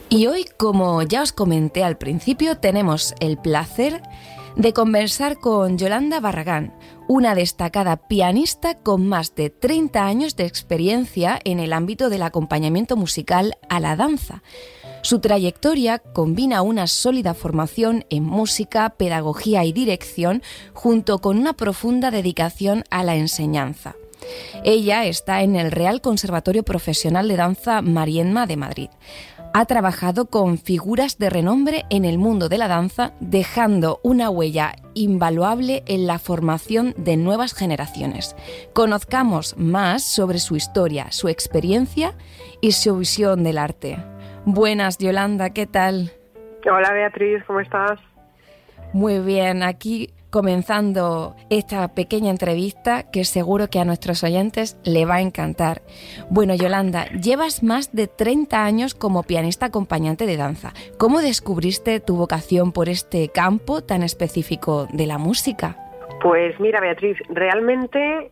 Y hoy, como ya os comenté al principio, tenemos el placer de conversar con Yolanda Barragán, una destacada pianista con más de 30 años de experiencia en el ámbito del acompañamiento musical a la danza. Su trayectoria combina una sólida formación en música, pedagogía y dirección, junto con una profunda dedicación a la enseñanza. Ella está en el Real Conservatorio Profesional de Danza Marienma de Madrid. Ha trabajado con figuras de renombre en el mundo de la danza, dejando una huella invaluable en la formación de nuevas generaciones. Conozcamos más sobre su historia, su experiencia y su visión del arte. Buenas, Yolanda, ¿qué tal? Hola, Beatriz, ¿cómo estás? Muy bien, aquí comenzando esta pequeña entrevista que seguro que a nuestros oyentes le va a encantar. Bueno, Yolanda, llevas más de 30 años como pianista acompañante de danza. ¿Cómo descubriste tu vocación por este campo tan específico de la música? Pues mira, Beatriz, realmente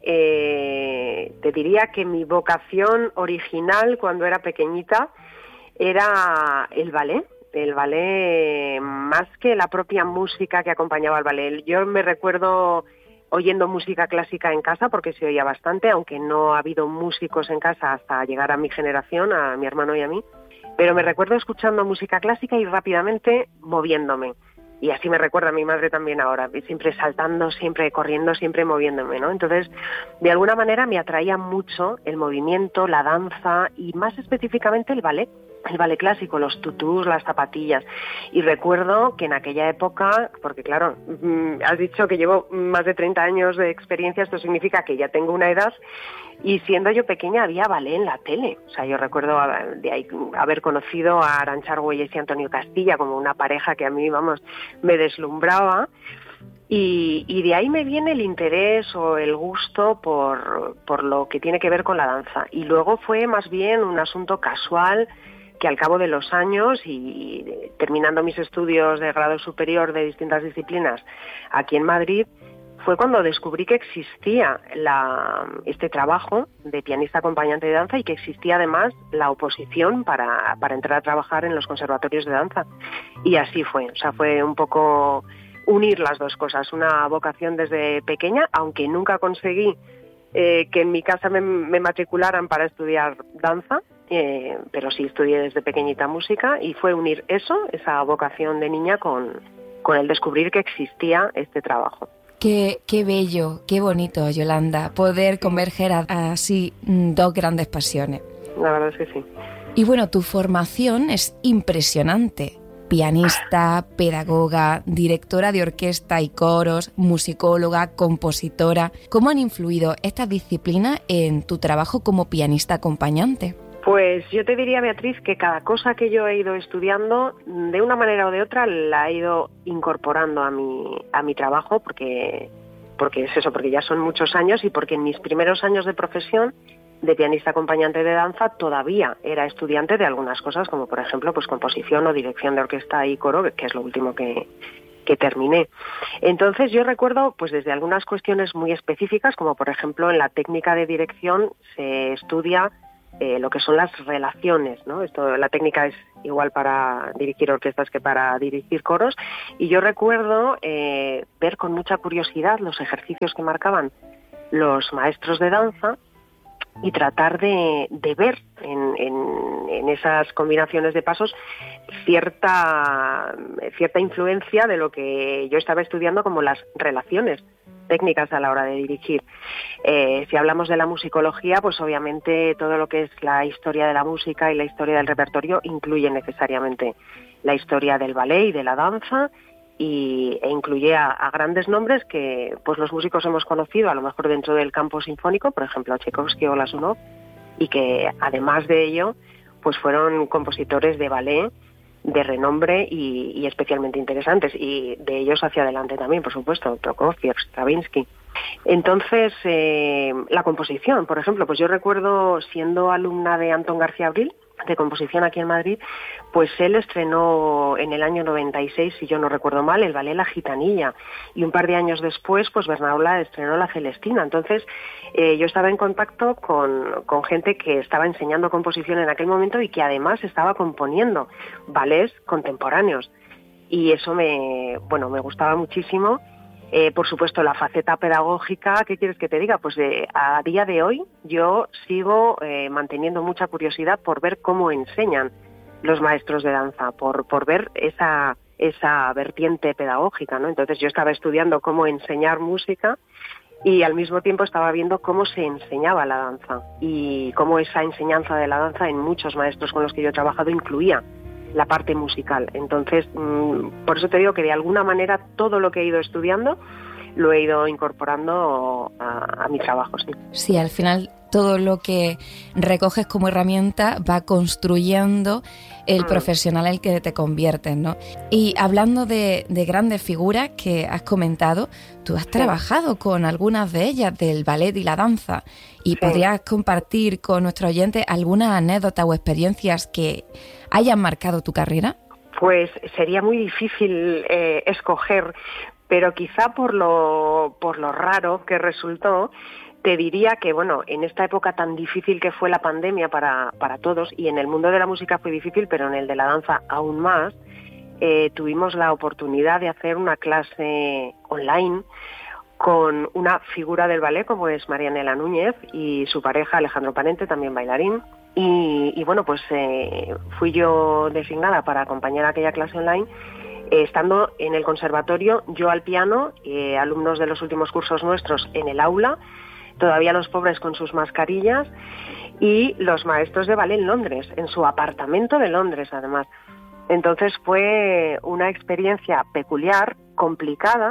te diría que mi vocación original cuando era pequeñita era el ballet. El ballet, más que la propia música que acompañaba al ballet. Yo me recuerdo oyendo música clásica en casa, porque se oía bastante, aunque no ha habido músicos en casa hasta llegar a mi generación, a mi hermano y a mí, pero me recuerdo escuchando música clásica y rápidamente moviéndome. Y así me recuerda a mi madre también ahora, siempre saltando, siempre corriendo, siempre moviéndome, ¿no? Entonces, de alguna manera me atraía mucho el movimiento, la danza y más específicamente el ballet clásico, los tutús, las zapatillas. Y recuerdo que en aquella época, porque claro, has dicho que llevo más de 30 años de experiencia, esto significa que ya tengo una edad, y siendo yo pequeña había ballet en la tele. O sea, yo recuerdo de ahí haber conocido a Arantxa Argüelles y Antonio Castilla como una pareja que a mí, vamos, me deslumbraba. Y de ahí me viene el interés o el gusto por lo que tiene que ver con la danza. Y luego fue más bien un asunto casual que al cabo de los años y terminando mis estudios de grado superior de distintas disciplinas aquí en Madrid, fue cuando descubrí que existía este trabajo de pianista acompañante de danza y que existía además la oposición para entrar a trabajar en los conservatorios de danza. Y así fue, o sea, fue un poco unir las dos cosas, una vocación desde pequeña, aunque nunca conseguí que en mi casa me matricularan para estudiar danza, pero sí estudié desde pequeñita música y fue unir esa vocación de niña con el descubrir que existía este trabajo. Qué bello, qué bonito, Yolanda, poder converger así dos grandes pasiones. La verdad es que sí. Y bueno, tu formación es impresionante. Pianista, pedagoga, directora de orquesta y coros, musicóloga, compositora. ¿Cómo han influido estas disciplinas en tu trabajo como pianista acompañante? Pues yo te diría, Beatriz, que cada cosa que yo he ido estudiando, de una manera o de otra, la he ido incorporando a mi trabajo, porque es eso, porque ya son muchos años y porque en mis primeros años de profesión de pianista acompañante de danza todavía era estudiante de algunas cosas, como por ejemplo pues composición o dirección de orquesta y coro, que es lo último que terminé. Entonces yo recuerdo pues desde algunas cuestiones muy específicas, como por ejemplo en la técnica de dirección se estudia lo que son las relaciones, ¿no? La técnica es igual para dirigir orquestas que para dirigir coros, y yo recuerdo ver con mucha curiosidad los ejercicios que marcaban los maestros de danza y tratar de ver en esas combinaciones de pasos cierta influencia de lo que yo estaba estudiando como las relaciones técnicas a la hora de dirigir. Si hablamos de la musicología, pues obviamente todo lo que es la historia de la música y la historia del repertorio incluye necesariamente la historia del ballet y de la danza, e incluye a grandes nombres que pues los músicos hemos conocido a lo mejor dentro del campo sinfónico, por ejemplo a Tchaikovsky o Glazunov, y que además de ello pues fueron compositores de ballet de renombre y especialmente interesantes, y de ellos hacia adelante también, por supuesto, Prokofiev, Stravinsky. Entonces, la composición, por ejemplo, pues yo recuerdo siendo alumna de Antón García Abril, de composición aquí en Madrid, pues él estrenó en el año 96, si yo no recuerdo mal, el ballet La Gitanilla, y un par de años después, pues Bernaola estrenó La Celestina. Entonces, yo estaba en contacto con gente que estaba enseñando composición en aquel momento y que además estaba componiendo ballets contemporáneos. Y eso me gustaba muchísimo. Por supuesto, la faceta pedagógica, ¿qué quieres que te diga? Pues a día de hoy yo sigo manteniendo mucha curiosidad por ver cómo enseñan los maestros de danza, por ver esa vertiente pedagógica, ¿no? Entonces yo estaba estudiando cómo enseñar música y al mismo tiempo estaba viendo cómo se enseñaba la danza y cómo esa enseñanza de la danza en muchos maestros con los que yo he trabajado incluía la parte musical. Entonces, por eso te digo que de alguna manera todo lo que he ido estudiando lo he ido incorporando a mi trabajo. Sí. Sí, al final todo lo que recoges como herramienta va construyendo el profesional en el que te conviertes, ¿no? Y hablando de grandes figuras que has comentado, tú has trabajado con algunas de ellas del ballet y la danza, y podrías compartir con nuestros oyentes algunas anécdotas o experiencias que hayan marcado tu carrera. Pues sería muy difícil escoger, pero quizá por lo raro que resultó, te diría que, bueno, en esta época tan difícil que fue la pandemia para todos, y en el mundo de la música fue difícil, pero en el de la danza aún más, tuvimos la oportunidad de hacer una clase online con una figura del ballet como es Marianela Núñez y su pareja Alejandro Panente, también bailarín. Y bueno, pues fui yo designada para acompañar aquella clase online, estando en el conservatorio, yo al piano, alumnos de los últimos cursos nuestros en el aula, todavía los pobres con sus mascarillas, y los maestros de ballet en Londres, en su apartamento de Londres además. Entonces fue una experiencia peculiar, complicada,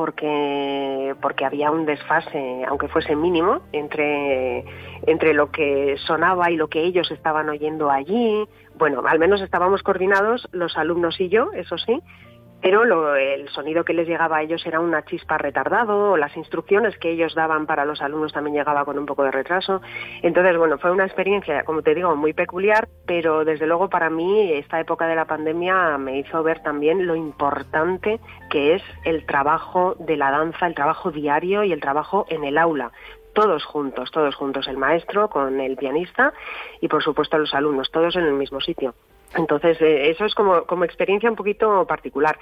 porque había un desfase, aunque fuese mínimo, entre lo que sonaba y lo que ellos estaban oyendo allí. Bueno, al menos estábamos coordinados los alumnos y yo, eso sí, pero el sonido que les llegaba a ellos era una chispa retardado, o las instrucciones que ellos daban para los alumnos también llegaba con un poco de retraso. Entonces, bueno, fue una experiencia, como te digo, muy peculiar, pero desde luego para mí esta época de la pandemia me hizo ver también lo importante que es el trabajo de la danza, el trabajo diario y el trabajo en el aula. Todos juntos, el maestro con el pianista y por supuesto los alumnos, todos en el mismo sitio. Entonces, eso es como experiencia un poquito particular.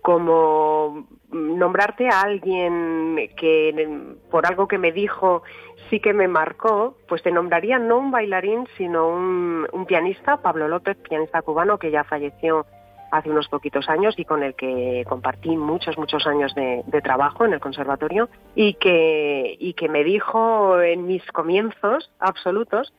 Como nombrarte a alguien que por algo que me dijo sí que me marcó, pues te nombraría no un bailarín, sino un pianista, Pablo López, pianista cubano, que ya falleció hace unos poquitos años y con el que compartí muchos años de trabajo en el conservatorio, y que me dijo en mis comienzos absolutos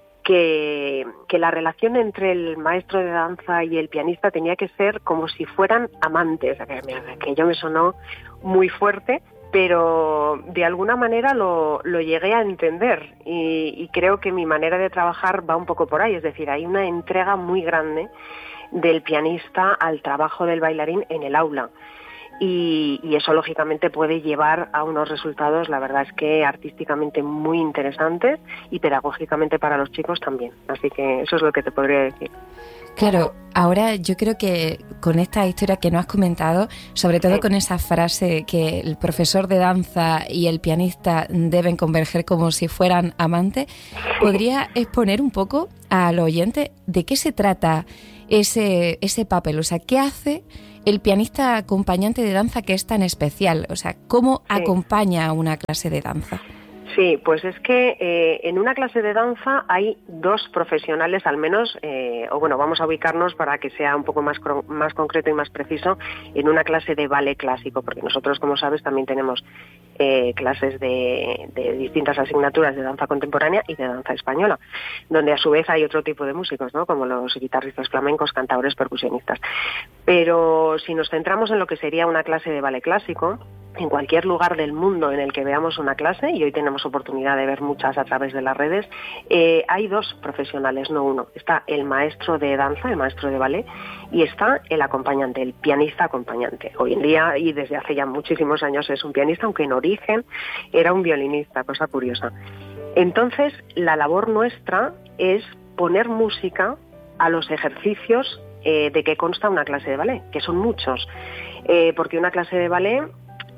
que la relación entre el maestro de danza y el pianista tenía que ser como si fueran amantes. Que yo me sonó muy fuerte, pero de alguna manera lo llegué a entender y creo que mi manera de trabajar va un poco por ahí. Es decir, hay una entrega muy grande del pianista al trabajo del bailarín en el aula. Y eso lógicamente puede llevar a unos resultados, la verdad es que artísticamente muy interesantes y pedagógicamente para los chicos también. Así que eso es lo que te podría decir. Claro, ahora yo creo que con esta historia que nos has comentado, sobre todo con esa frase que el profesor de danza y el pianista deben converger como si fueran amantes, ¿podría exponer un poco al oyente de qué se trata ese papel? O sea, ¿qué hace el pianista acompañante de danza que es tan especial? O sea, ¿cómo acompaña a una clase de danza? Sí, pues es que en una clase de danza hay dos profesionales al menos, o bueno, vamos a ubicarnos para que sea un poco más concreto y más preciso, en una clase de ballet clásico, porque nosotros, como sabes, también tenemos clases de distintas asignaturas de danza contemporánea y de danza española, donde a su vez hay otro tipo de músicos, ¿no? Como los guitarristas flamencos, cantadores, percusionistas. Pero si nos centramos en lo que sería una clase de ballet clásico, en cualquier lugar del mundo en el que veamos una clase, y hoy tenemos oportunidad de ver muchas a través de las redes, hay dos profesionales, no uno. Está el maestro de danza, el maestro de ballet, y está el acompañante, el pianista acompañante. Hoy en día, y desde hace ya muchísimos años, es un pianista, aunque en origen era un violinista, cosa curiosa. Entonces, la labor nuestra es poner música a los ejercicios de qué consta una clase de ballet, que son muchos, porque una clase de ballet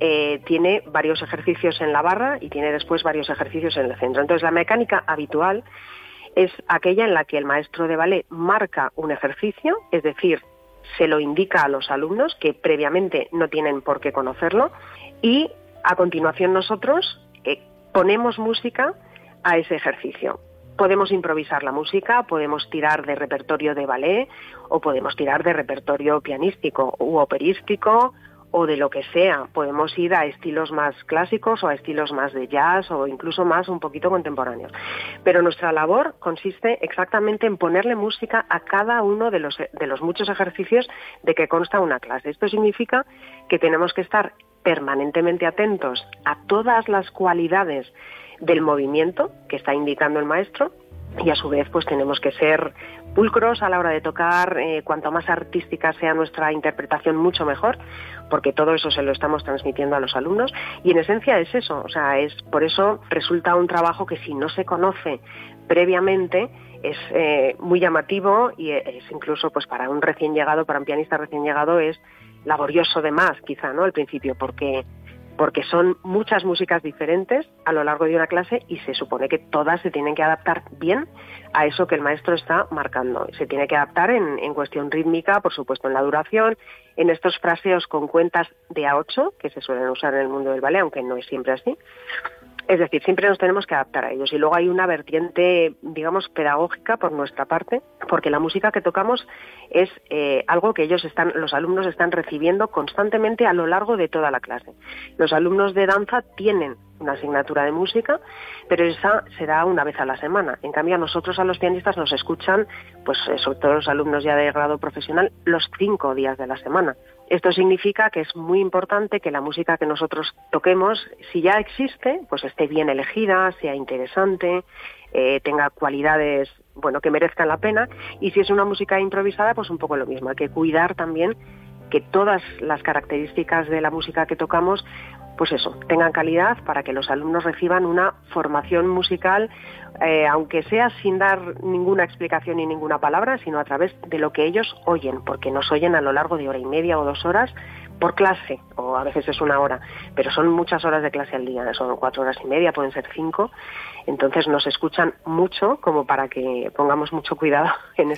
tiene varios ejercicios en la barra y tiene después varios ejercicios en el centro. Entonces, la mecánica habitual es aquella en la que el maestro de ballet marca un ejercicio, es decir, se lo indica a los alumnos que previamente no tienen por qué conocerlo, y a continuación nosotros ponemos música a ese ejercicio. Podemos improvisar la música, podemos tirar de repertorio de ballet o podemos tirar de repertorio pianístico u operístico o de lo que sea. Podemos ir a estilos más clásicos o a estilos más de jazz o incluso más un poquito contemporáneos. Pero nuestra labor consiste exactamente en ponerle música a cada uno de los muchos ejercicios de que consta una clase. Esto significa que tenemos que estar permanentemente atentos a todas las cualidades del movimiento que está indicando el maestro y a su vez pues tenemos que ser pulcros a la hora de tocar. Cuanto más artística sea nuestra interpretación, mucho mejor, porque todo eso se lo estamos transmitiendo a los alumnos y en esencia es eso, o sea, es por eso resulta un trabajo que si no se conoce previamente es muy llamativo y es incluso pues para un recién llegado, para un pianista recién llegado es laborioso de más quizá, ¿no? Al principio, porque son muchas músicas diferentes a lo largo de una clase y se supone que todas se tienen que adaptar bien a eso que el maestro está marcando. Se tiene que adaptar en cuestión rítmica, por supuesto en la duración, en estos fraseos con cuentas de A8 que se suelen usar en el mundo del ballet, aunque no es siempre así. Es decir, siempre nos tenemos que adaptar a ellos. Y luego hay una vertiente, digamos, pedagógica por nuestra parte, porque la música que tocamos es algo que los alumnos están recibiendo constantemente a lo largo de toda la clase. Los alumnos de danza tienen una asignatura de música, pero esa será una vez a la semana. En cambio, a nosotros, a los pianistas, nos escuchan, pues sobre todo los alumnos ya de grado profesional, los 5 días de la semana. Esto significa que es muy importante que la música que nosotros toquemos, si ya existe, pues esté bien elegida, sea interesante, tenga cualidades, bueno, que merezcan la pena. Y si es una música improvisada, pues un poco lo mismo. Hay que cuidar también que todas las características de la música que tocamos, pues eso, tengan calidad para que los alumnos reciban una formación musical, aunque sea sin dar ninguna explicación ni ninguna palabra, sino a través de lo que ellos oyen, porque nos oyen a lo largo de 1 hora y media o 2 horas por clase, o a veces es 1 hora, pero son muchas horas de clase al día, son 4 horas y media, pueden ser 5, entonces nos escuchan mucho como para que pongamos mucho cuidado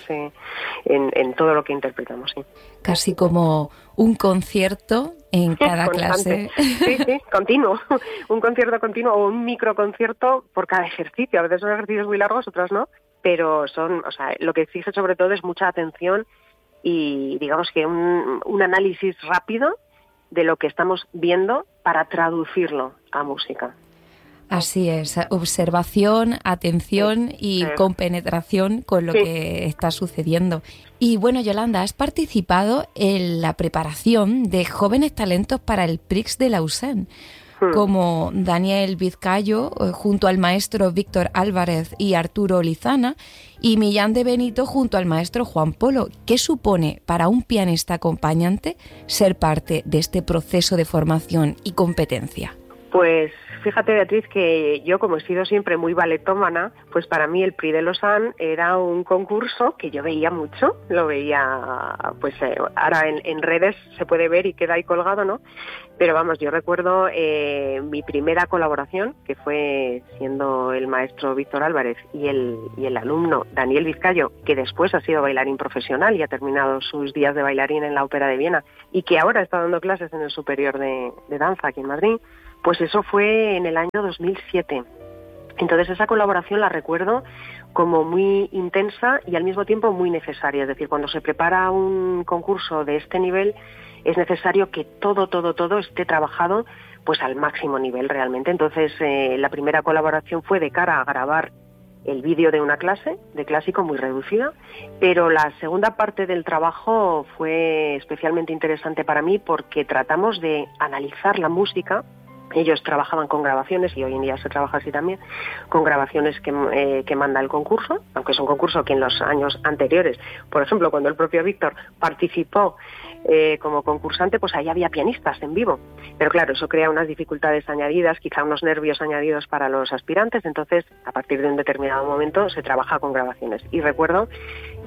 en todo lo que interpretamos. ¿Sí? Casi como un concierto en cada clase. Sí, continuo. Un concierto continuo o un microconcierto por cada ejercicio. A veces son ejercicios muy largos, otros no, pero lo que exige sobre todo es mucha atención y digamos que un análisis rápido de lo que estamos viendo para traducirlo a música. Así es, observación, atención y compenetración con lo que está sucediendo. Y bueno, Yolanda, has participado en la preparación de jóvenes talentos para el Prix de Lausanne, como Daniel Vizcayo, junto al maestro Víctor Álvarez y Arturo Lizana, y Millán de Benito junto al maestro Juan Polo. ¿Qué supone para un pianista acompañante ser parte de este proceso de formación y competencia? Pues fíjate, Beatriz, que yo, como he sido siempre muy balletómana, pues para mí el Prix de Lausanne era un concurso que yo veía mucho, lo veía, pues ahora en redes se puede ver y queda ahí colgado, ¿no? Pero vamos, yo recuerdo mi primera colaboración, que fue siendo el maestro Víctor Álvarez y el alumno Daniel Vizcayo, que después ha sido bailarín profesional y ha terminado sus días de bailarín en la Ópera de Viena y que ahora está dando clases en el Superior de Danza aquí en Madrid. Pues eso fue en el año 2007. Entonces esa colaboración la recuerdo como muy intensa y al mismo tiempo muy necesaria. Es decir, cuando se prepara un concurso de este nivel es necesario que todo esté trabajado pues al máximo nivel realmente. Entonces la primera colaboración fue de cara a grabar el vídeo de una clase de clásico muy reducida, pero la segunda parte del trabajo fue especialmente interesante para mí porque tratamos de analizar la música. Ellos trabajaban con grabaciones y hoy en día se trabaja así también, con grabaciones que manda el concurso, aunque es un concurso que en los años anteriores, por ejemplo, cuando el propio Víctor participó como concursante, pues ahí había pianistas en vivo. Pero claro, eso crea unas dificultades añadidas, quizá unos nervios añadidos para los aspirantes, entonces a partir de un determinado momento se trabaja con grabaciones. Y recuerdo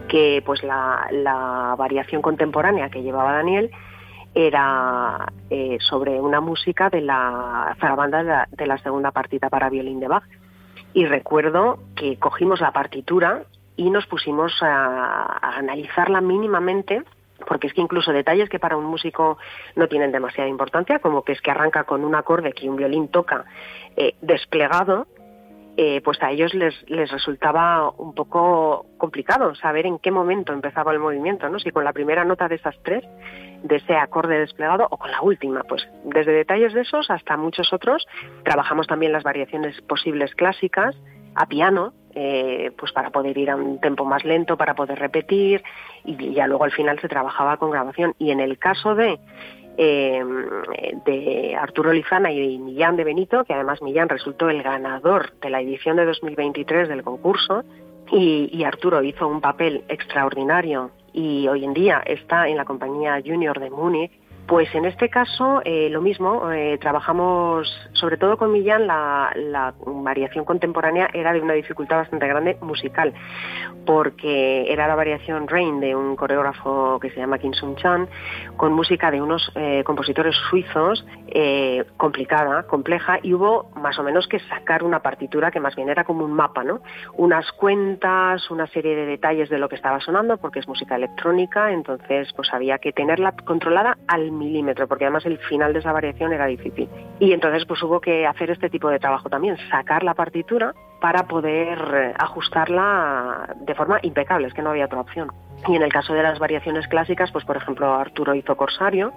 que pues la variación contemporánea que llevaba Daniel era sobre una música de la zarabanda de la segunda partita para violín de Bach. Y recuerdo que cogimos la partitura y nos pusimos a analizarla mínimamente, porque es que incluso detalles que para un músico no tienen demasiada importancia, como que es que arranca con un acorde que un violín toca desplegado, pues a ellos les resultaba un poco complicado saber en qué momento empezaba el movimiento, ¿no? Si con la primera nota de esas tres, de ese acorde desplegado, o con la última. Pues desde detalles de esos hasta muchos otros. Trabajamos también las variaciones posibles clásicas a piano, pues para poder ir a un tempo más lento, para poder repetir, y ya luego al final se trabajaba con grabación. Y en el caso de Arturo Lizana y Millán de Benito, que además Millán resultó el ganador de la edición de 2023 del concurso, y Arturo hizo un papel extraordinario y hoy en día está en la compañía Junior de Múnich. Pues en este caso lo mismo, trabajamos sobre todo con Millán, la variación contemporánea era de una dificultad bastante grande musical, porque era la variación Rain de un coreógrafo que se llama Kim Sun Chan, con música de unos compositores suizos, complicada, compleja, y hubo más o menos que sacar una partitura que más bien era como un mapa, ¿no? Unas cuentas, una serie de detalles de lo que estaba sonando, porque es música electrónica, entonces pues había que tenerla controlada al milímetro, porque además el final de esa variación era difícil. Y entonces pues hubo que hacer este tipo de trabajo también, sacar la partitura para poder ajustarla de forma impecable, es que no había otra opción. Y en el caso de las variaciones clásicas, pues por ejemplo Arturo hizo Corsario,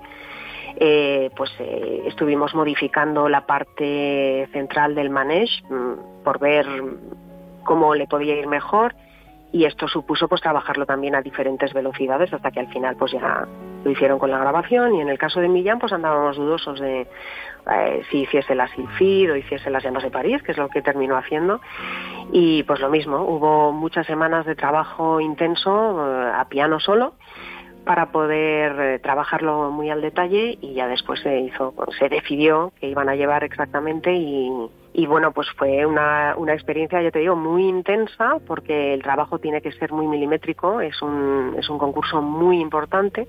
estuvimos modificando la parte central del manège por ver cómo le podía ir mejor, y esto supuso pues trabajarlo también a diferentes velocidades hasta que al final pues ya lo hicieron con la grabación. Y en el caso de Millán pues andábamos dudosos de si hiciese la Sylphide o hiciese las llamas de París, que es lo que terminó haciendo, y pues lo mismo, hubo muchas semanas de trabajo intenso a piano solo para poder trabajarlo muy al detalle, y ya después se decidió que iban a llevar exactamente, y bueno, pues fue una experiencia, ya te digo, muy intensa, porque el trabajo tiene que ser muy milimétrico, es un concurso muy importante,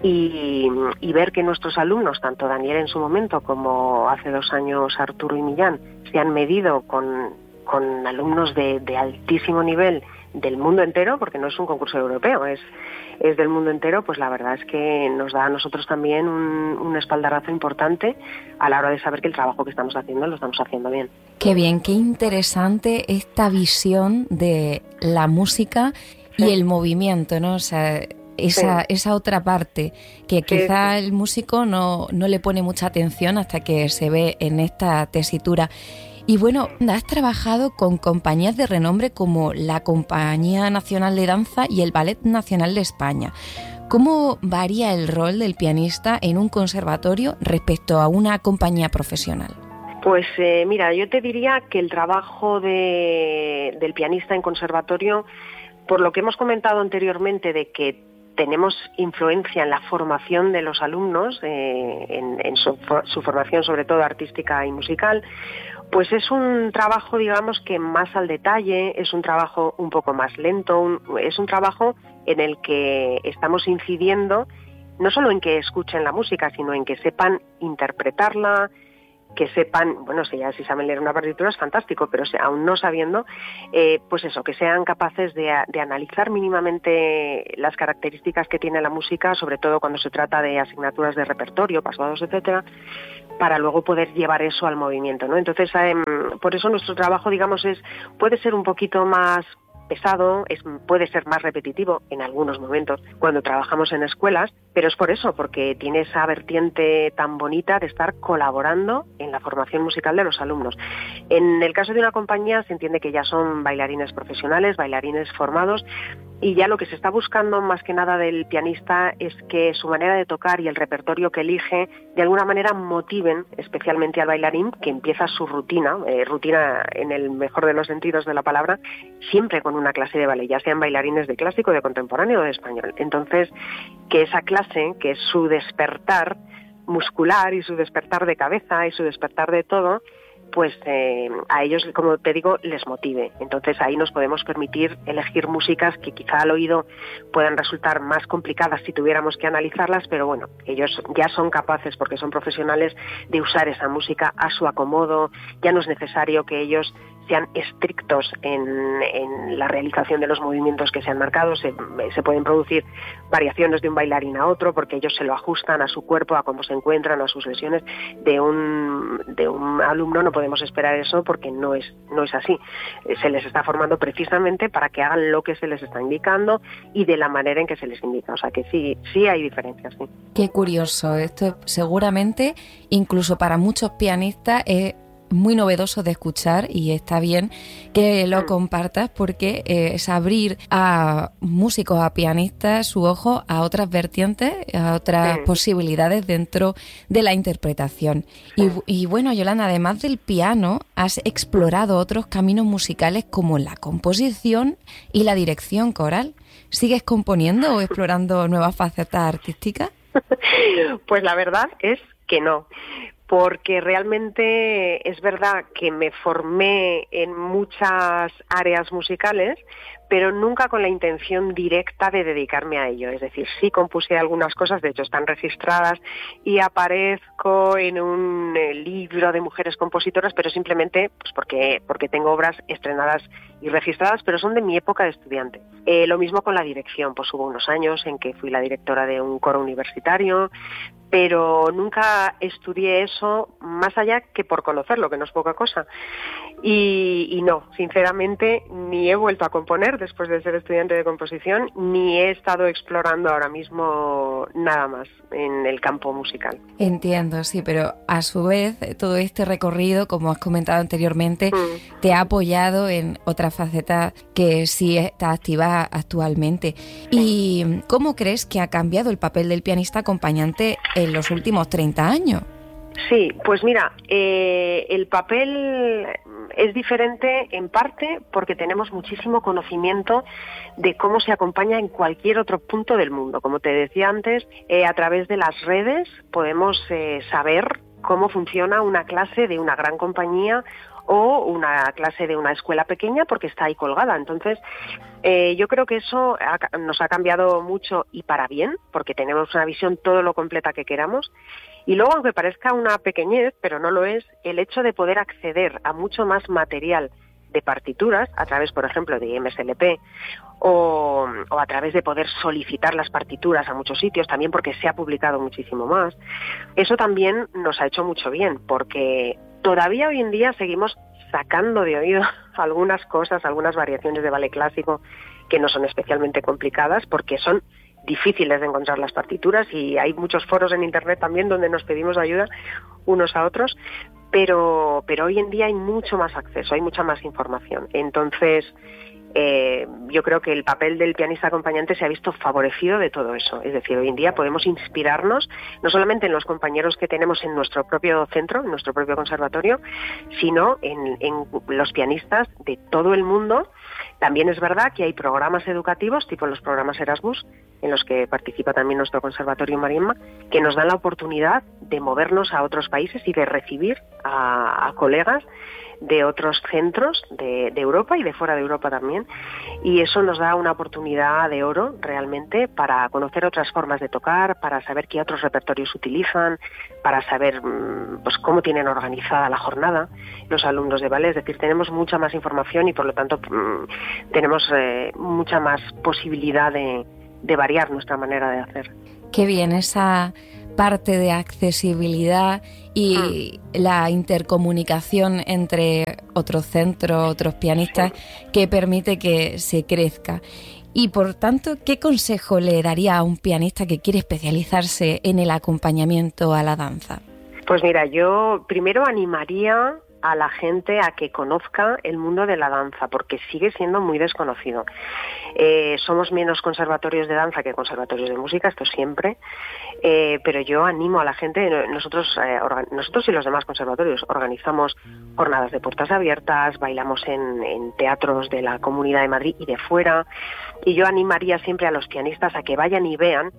y ver que nuestros alumnos, tanto Daniel en su momento como hace 2 años Arturo y Millán, se han medido con alumnos de altísimo nivel del mundo entero, porque no es un concurso europeo, es del mundo entero, pues la verdad es que nos da a nosotros también un espaldarazo importante a la hora de saber que el trabajo que estamos haciendo lo estamos haciendo bien. Qué bien, qué interesante esta visión de la música y el movimiento, ¿no? O sea, esa otra parte que quizá el músico no le pone mucha atención hasta que se ve en esta tesitura. Y bueno, has trabajado con compañías de renombre como la Compañía Nacional de Danza y el Ballet Nacional de España. ¿Cómo varía el rol del pianista en un conservatorio respecto a una compañía profesional? Pues mira, yo te diría que el trabajo del pianista en conservatorio, por lo que hemos comentado anteriormente de que tenemos influencia en la formación de los alumnos, en su formación sobre todo artística y musical, pues es un trabajo, digamos, que más al detalle, es un trabajo un poco más lento, es un trabajo en el que estamos incidiendo no solo en que escuchen la música, sino en que sepan interpretarla, que sepan, bueno, si saben leer una partitura es fantástico, pero aún no sabiendo, pues eso, que sean capaces de analizar mínimamente las características que tiene la música, sobre todo cuando se trata de asignaturas de repertorio, pasados, etcétera, para luego poder llevar eso al movimiento, ¿no? Entonces, por eso nuestro trabajo, digamos, puede ser un poquito más pesado, puede ser más repetitivo en algunos momentos cuando trabajamos en escuelas, pero es por eso, porque tiene esa vertiente tan bonita de estar colaborando en la formación musical de los alumnos. En el caso de una compañía se entiende que ya son bailarines profesionales, bailarines formados, y ya lo que se está buscando más que nada del pianista es que su manera de tocar y el repertorio que elige de alguna manera motiven especialmente al bailarín, que empieza su rutina en el mejor de los sentidos de la palabra, siempre con una clase de ballet, ya sean bailarines de clásico, de contemporáneo o de español. Entonces, que esa clase, que es su despertar muscular y su despertar de cabeza y su despertar de todo, pues a ellos, como te digo, les motive. Entonces ahí nos podemos permitir elegir músicas que quizá al oído puedan resultar más complicadas si tuviéramos que analizarlas, pero bueno, ellos ya son capaces, porque son profesionales, de usar esa música a su acomodo. Ya no es necesario que ellos sean estrictos en la realización de los movimientos que se han marcado. Se pueden producir variaciones de un bailarín a otro, porque ellos se lo ajustan a su cuerpo, a cómo se encuentran, a sus lesiones. De un alumno no podemos esperar eso, porque no es así. Se les está formando precisamente para que hagan lo que se les está indicando y de la manera en que se les indica. O sea que sí hay diferencias, sí. Qué curioso. Esto seguramente, incluso para muchos pianistas, es muy novedoso de escuchar, y está bien que lo compartas, porque es abrir a músicos, a pianistas, su ojo a otras vertientes, a otras posibilidades dentro de la interpretación. Y bueno, Yolanda, además del piano, has explorado otros caminos musicales como la composición y la dirección coral. ¿Sigues componiendo o explorando nuevas facetas artísticas? Pues la verdad es que no. Porque realmente es verdad que me formé en muchas áreas musicales, pero nunca con la intención directa de dedicarme a ello. Es decir, sí compuse algunas cosas, de hecho están registradas y aparezco en un libro de mujeres compositoras, pero simplemente pues porque tengo obras estrenadas y registradas, pero son de mi época de estudiante. Lo mismo con la dirección, pues hubo unos años en que fui la directora de un coro universitario, pero nunca estudié eso más allá que por conocerlo, que no es poca cosa. Y no, sinceramente, ni he vuelto a componer después de ser estudiante de composición, ni he estado explorando ahora mismo nada más en el campo musical. Entiendo, sí, pero a su vez todo este recorrido, como has comentado anteriormente, te ha apoyado en otras facetas que sí está activa actualmente. ¿Y cómo crees que ha cambiado el papel del pianista acompañante en los últimos 30 años? Sí, pues mira, el papel es diferente en parte porque tenemos muchísimo conocimiento de cómo se acompaña en cualquier otro punto del mundo. Como te decía antes, a través de las redes podemos saber cómo funciona una clase de una gran compañía o una clase de una escuela pequeña porque está ahí colgada. Entonces, yo creo que eso nos ha cambiado mucho y para bien, porque tenemos una visión todo lo completa que queramos. Y luego, aunque parezca una pequeñez, pero no lo es, el hecho de poder acceder a mucho más material de partituras, a través, por ejemplo, de MSLP, o a través de poder solicitar las partituras a muchos sitios, también porque se ha publicado muchísimo más, eso también nos ha hecho mucho bien, porque todavía hoy en día seguimos sacando de oído algunas cosas, algunas variaciones de ballet clásico que no son especialmente complicadas, porque son difíciles de encontrar las partituras, y hay muchos foros en internet también donde nos pedimos ayuda unos a otros, pero hoy en día hay mucho más acceso, hay mucha más información. Entonces, yo creo que el papel del pianista acompañante se ha visto favorecido de todo eso. Es decir, hoy en día podemos inspirarnos no solamente en los compañeros que tenemos en nuestro propio centro, en nuestro propio conservatorio, sino en los pianistas de todo el mundo. También es verdad que hay programas educativos, tipo los programas Erasmus, en los que participa también nuestro conservatorio Mariemma, que nos dan la oportunidad de movernos a otros países y de recibir a colegas de otros centros de Europa y de fuera de Europa también, y eso nos da una oportunidad de oro realmente para conocer otras formas de tocar, para saber qué otros repertorios utilizan, para saber pues cómo tienen organizada la jornada los alumnos de ballet. Es decir, tenemos mucha más información y por lo tanto tenemos mucha más posibilidad de variar nuestra manera de hacer. Qué bien esa parte de accesibilidad y la intercomunicación entre otros centros, otros pianistas, que permite que se crezca. Y por tanto, ¿qué consejo le daría a un pianista que quiere especializarse en el acompañamiento a la danza? Pues mira, yo primero animaría a la gente a que conozca el mundo de la danza, porque sigue siendo muy desconocido. Somos menos conservatorios de danza que conservatorios de música, esto siempre, pero yo animo a la gente. Nosotros y los demás conservatorios organizamos jornadas de puertas abiertas, bailamos en teatros de la Comunidad de Madrid y de fuera, y yo animaría siempre a los pianistas a que vayan y vean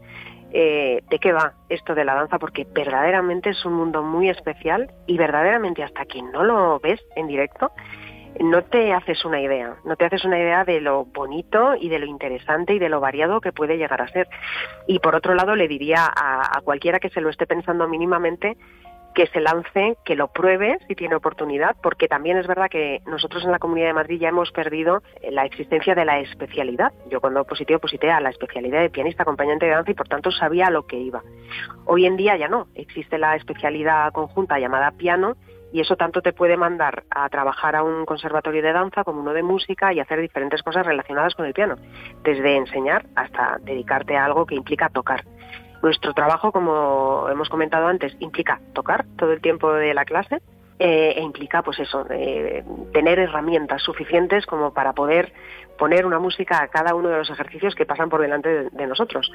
de qué va esto de la danza, porque verdaderamente es un mundo muy especial y verdaderamente hasta que no lo ves en directo no te haces una idea de lo bonito y de lo interesante y de lo variado que puede llegar a ser. Y por otro lado le diría a cualquiera que se lo esté pensando mínimamente que se lance, que lo pruebe si tiene oportunidad, porque también es verdad que nosotros en la Comunidad de Madrid ya hemos perdido la existencia de la especialidad. Yo cuando posité a la especialidad de pianista acompañante de danza y por tanto sabía a lo que iba. Hoy en día ya no, existe la especialidad conjunta llamada piano, y eso tanto te puede mandar a trabajar a un conservatorio de danza como uno de música y hacer diferentes cosas relacionadas con el piano, desde enseñar hasta dedicarte a algo que implica tocar. Nuestro trabajo, como hemos comentado antes, implica tocar todo el tiempo de la clase e implica, pues eso, tener herramientas suficientes como para poder poner una música a cada uno de los ejercicios que pasan por delante de nosotros.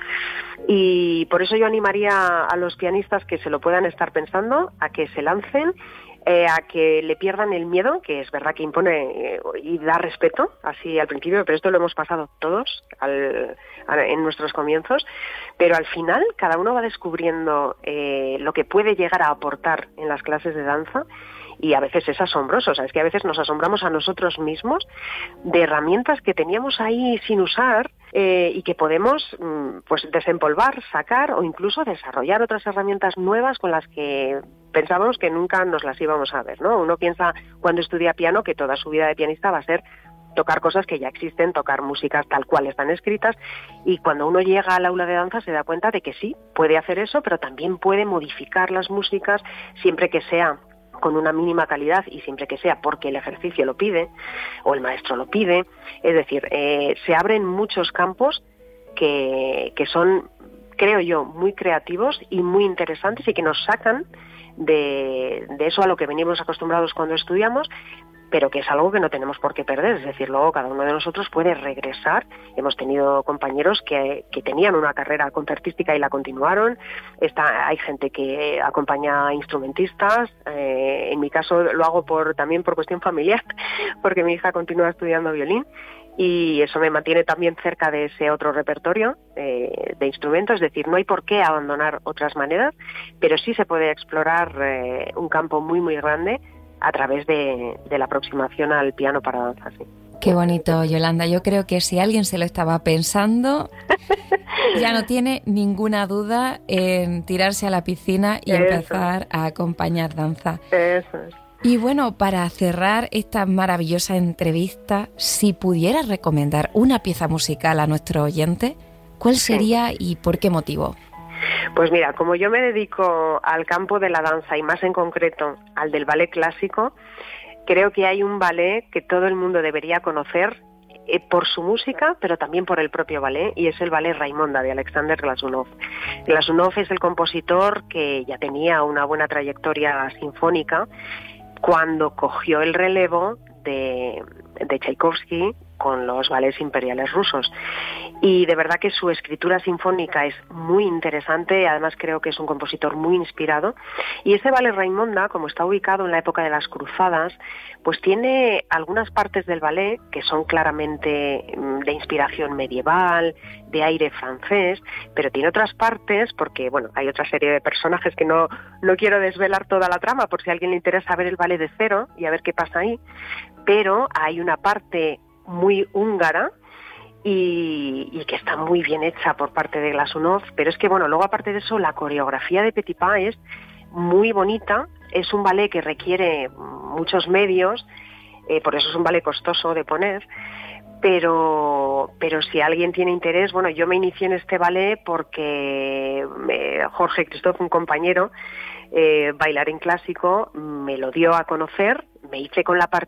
Y por eso yo animaría a los pianistas que se lo puedan estar pensando, a que se lancen, a que le pierdan el miedo, que es verdad que impone y da respeto, así al principio, pero esto lo hemos pasado todos en nuestros comienzos, pero al final cada uno va descubriendo lo que puede llegar a aportar en las clases de danza, y a veces es asombroso. O sea, es que a veces nos asombramos a nosotros mismos de herramientas que teníamos ahí sin usar y que podemos pues desempolvar, sacar o incluso desarrollar otras herramientas nuevas con las que pensábamos que nunca nos las íbamos a ver, ¿no? Uno piensa cuando estudia piano que toda su vida de pianista va a ser tocar cosas que ya existen, tocar músicas tal cual están escritas, y cuando uno llega al aula de danza se da cuenta de que sí, puede hacer eso, pero también puede modificar las músicas siempre que sea con una mínima calidad y siempre que sea porque el ejercicio lo pide o el maestro lo pide. Es decir, se abren muchos campos que son, creo yo, muy creativos y muy interesantes y que nos sacan de eso a lo que venimos acostumbrados cuando estudiamos, pero que es algo que no tenemos por qué perder. Es decir, luego cada uno de nosotros puede regresar. Hemos tenido compañeros que tenían una carrera concertística y la continuaron. Hay gente que acompaña a instrumentistas. En mi caso lo hago también por cuestión familiar, porque mi hija continúa estudiando violín, y eso me mantiene también cerca de ese otro repertorio de instrumentos. Es decir, no hay por qué abandonar otras maneras, pero sí se puede explorar un campo muy, muy grande a través de la aproximación al piano para danza, sí. Qué bonito, Yolanda. Yo creo que si alguien se lo estaba pensando, ya no tiene ninguna duda en tirarse a la piscina y empezar a acompañar danza. Eso es. Y bueno, para cerrar esta maravillosa entrevista, si pudieras recomendar una pieza musical a nuestro oyente, ¿cuál sería y por qué motivo? Pues mira, como yo me dedico al campo de la danza y más en concreto al del ballet clásico, creo que hay un ballet que todo el mundo debería conocer por su música, pero también por el propio ballet, y es el ballet Raimonda de Alexander Glazunov. Glazunov es el compositor que ya tenía una buena trayectoria sinfónica cuando cogió el relevo de Tchaikovsky con los ballets imperiales rusos. Y de verdad que su escritura sinfónica es muy interesante, además creo que es un compositor muy inspirado. Y ese ballet Raimonda, como está ubicado en la época de las cruzadas, pues tiene algunas partes del ballet que son claramente de inspiración medieval, de aire francés, pero tiene otras partes, porque bueno, hay otra serie de personajes que no quiero desvelar toda la trama por si a alguien le interesa ver el ballet de cero y a ver qué pasa ahí, pero hay una parte muy húngara y que está muy bien hecha por parte de Glazunov, pero es que bueno, luego aparte de eso la coreografía de Petipa es muy bonita. Es un ballet que requiere muchos medios, por eso es un ballet costoso de poner, pero si alguien tiene interés, bueno, yo me inicié en este ballet porque Jorge Christoph, un compañero bailarín clásico, me lo dio a conocer, me hice con la